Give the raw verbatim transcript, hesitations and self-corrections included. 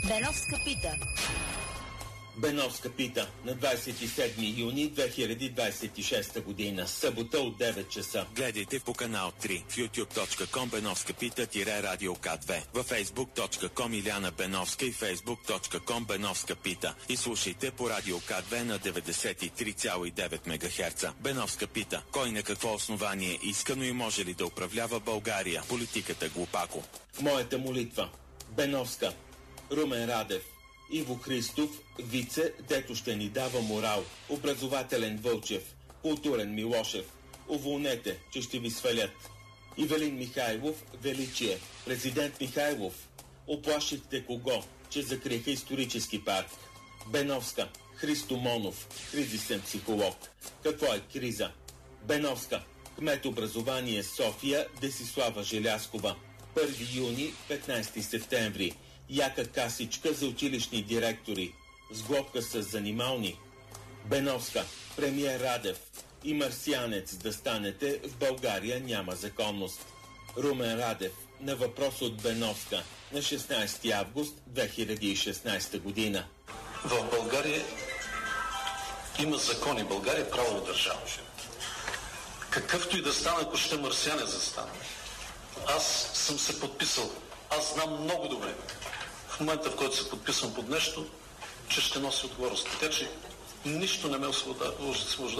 Беновска пита. Беновска пита на двадесет и седми юни две хиляди двадесет и шеста година, събота от девет часа. Гледайте по канал три в ютуб точка ком Беновска пита радио К две, във фейсбук точка ком Иляна Беновска и фейсбук точка ком Беновска пита и слушайте по радио К две на деветдесет и три цяло и девет мегахерца. Беновска пита: кой на какво основание иска, но и може ли да управлява България? Политиката глупако. В моята молитва Беновска, Румен Радев, Иво Христов, Вице, дето ще ни дава морал, образователен Вълчев, културен Милошев, уволнете, че ще ви свалят. Ивелин Михайлов, Величие, президент Михайлов, оплашихте кого, че закриха исторически парк. Беновска, Христо Монов, кризисен психолог. Какво е криза? Беновска, кмет образование София, Десислава Желяскова. първи юни, петнадесети септември. Яка касичка за училищни директори. Сглобка с занимални. Беновска, премиер Радев. И марсианец да станете, в България няма законност. Румен Радев на въпрос от Беновска на шестнадесети август две хиляди и шестнадесета година. В България има закони. България е правова държава. Какъвто и да стане, ако ще марсианец да стане. Аз съм се подписал. Аз знам много добре в момента, в който се подписвам под нещо, че ще носи отговорност. Така че нищо не ме освобождава